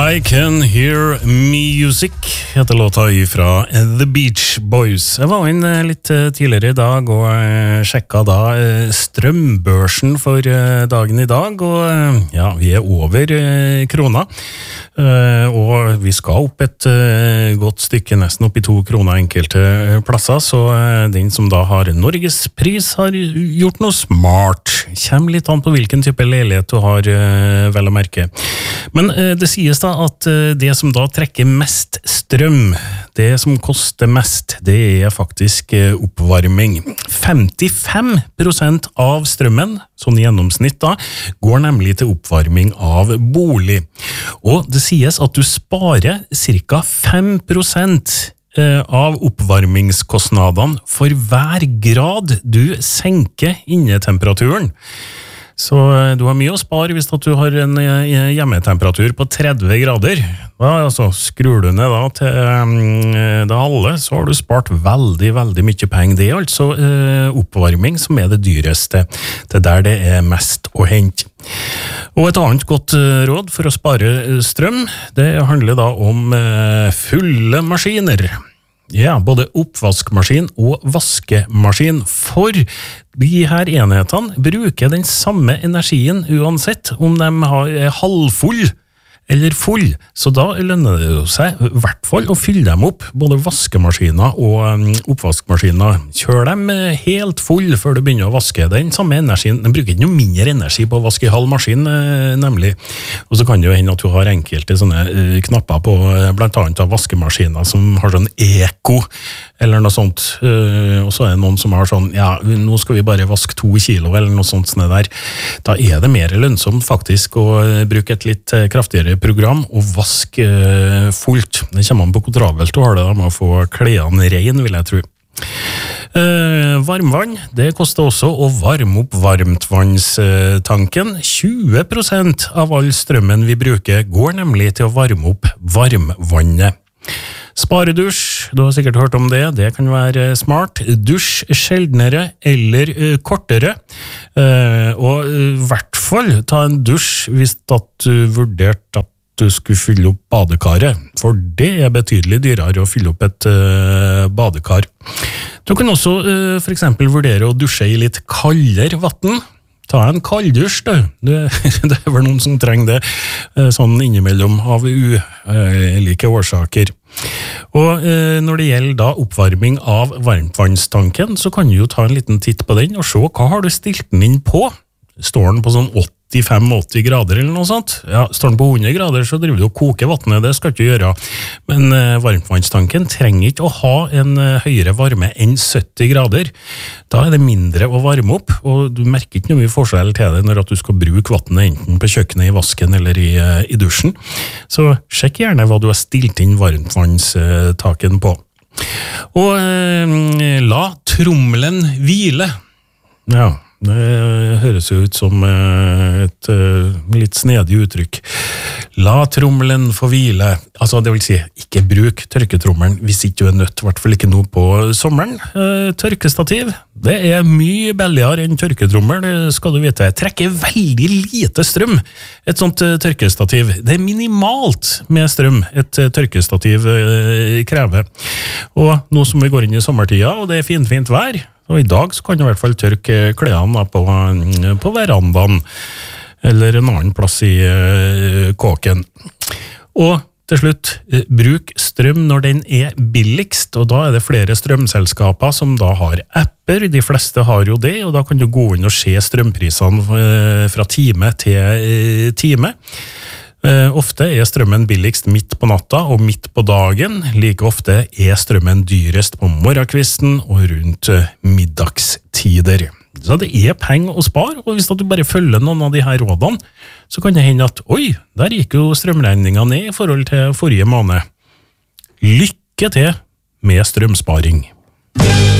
I Can Hear Music heter låta fra The Beach Boys. Jeg var inn litt tidligere I dag og sjekket da strømbørsen for dagen I dag, og ja, vi over krona. Og vi skal opp et godt stykke, nesten opp I 2 kroner enkelte plasser, så den som da har Norges pris har gjort noe smart. Kjem litt an på hvilken type leilighet du har, vel å merke. Men det sies da at det som da trekker mest strøm, det som koster mest, det faktisk oppvarming. 55% av strømmen, sånn I gjennomsnitt da, går nemlig til oppvarming av bolig. Og det sies at du sparer cirka 5% av oppvarmingskostnadene for hver grad du senker innetemperaturen. Så du har mye å spare hvis at du har en hjemmetemperatur på 30 grader. Da altså, skrur du ned da til det halve, så har du spart veldig, veldig mye penger. Det altså oppvarming som det dyreste. Det der det mest å hente. Og et annet godt råd for å spare strøm, det handler da om fulle maskiner. Ja, både oppvaskmaskin og vaskemaskin, for de her enhetene bruker den samme energien uansett om de er halvfull eller full, så da lønner det seg I hvert fall å fylle dem opp, både vaskemaskiner og oppvaskmaskiner. Kjør dem helt full før du begynner å vaske. Den samme energien, den bruker ikke noe mindre energi på å vaske halv maskin, nemlig. Og så kan det jo hende at du har enkelte sånne knapper på, blant annet av vaskemaskiner, som har sånn eko, eller noe sånt. Og så det noen som har sånn, ja, nå skal vi bare vaske 2 kilo, eller noe sånt sånn der. Da det mer lønnsomt faktisk å bruke et litt kraftigere program og vaske fullt. Det kommer an på hvor travelt du har det da med å få klærne ren, vil jeg tro. Varmvann, det koster også å varme opp varmtvannstanken. 20% av all strømmen vi bruker går nemlig til å varme opp varmvannet. Sparedusj, du har sikkert hørt om det, det kan være smart. Dusj sjeldnere eller kortere, og I hvert fall ta en dusj hvis at du vurderte at du skulle fylle opp badekaret, for det betydelig dyrere å fylle opp et badekar. Du kan også for eksempel vurdere å dusje I litt kaldere vatten. Ta en kalddusj, det vel noen som trenger det sånn innimellom av ulike årsaker. Og når det gjelder da oppvarming av varmtvannstanken, så kan du jo ta en liten titt på den og se hva har du stilt den inn på. Står den på sånn 85-80 grader eller noe sånt? Ja, står den på 100 grader så driver du og koker vattnet, det skal du ikke gjøre. Men varmtvannstanken trenger ikke å ha en høyere varme enn 70 grader. Da det mindre å varme opp, og du merker ikke noe mye forskjell til det når at du skal bruke vattnet enten på kjøkkenet, I vasken eller I dusjen. Så sjekk gjerne hva du har stilt inn varmtvannstaken på. Og la trommelen hvile. Ja, det høres jo ut som et litt snedig uttrykk. La trommelen få hvile. Altså, det vil si, ikke bruk tørketrommelen hvis ikke du nødt, I hvert fall ikke noe på sommeren. Tørkestativ, det mye billigere enn tørketrommel, det skal du vite. Trekker veldig lite strøm, et sånt tørkestativ. Det minimalt med strøm et tørkestativ krever. Og nå som vi går inn I sommertida, og det fint vær, og I dag så kan du I hvert fall tørke klærne på verandaen, eller en annen plass I kåken. Og til slutt, bruk strøm når den billigst, og da det flere strømselskaper som da har apper, de fleste har jo det, og da kan du gå inn og se strømprisene fra time til time. Ofte strømmen billigst midt på natta og midt på dagen. Like ofte strømmen dyrest på morgenkvisten og rundt middagstider. Så det penger å spare, og hvis du bare følger noen av de her rådene, så kan det hende at, oi, der gikk jo strømregningen ned I forhold til forrige måned. Lykke til med strømsparing!